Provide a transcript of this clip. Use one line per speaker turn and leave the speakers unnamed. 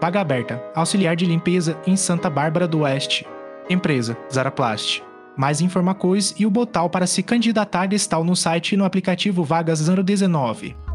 Vaga aberta. Auxiliar de limpeza em Santa Bárbara do Oeste. Empresa: Zaraplast. Mais informações e o botão para se candidatar estão no site e no aplicativo Vagas 019.